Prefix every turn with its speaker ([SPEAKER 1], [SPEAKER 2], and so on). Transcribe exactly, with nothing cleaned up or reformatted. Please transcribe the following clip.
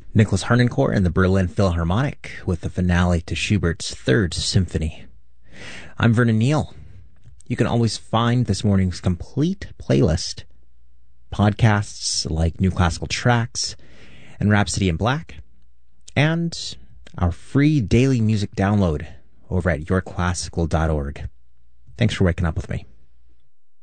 [SPEAKER 1] Nicholas Harnoncourt and the Berlin Philharmonic with the finale to Schubert's Third Symphony. I'm Vernon Neal. You can always find this morning's complete playlist, podcasts like New Classical Tracks and Rhapsody in Black, and our free daily music download over at your classical dot org. Thanks for waking up with me.